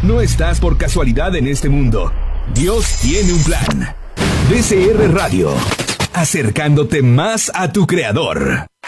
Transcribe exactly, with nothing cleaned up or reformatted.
No estás por casualidad en este mundo. Dios tiene un plan. D C R Radio, acercándote más a tu Creador.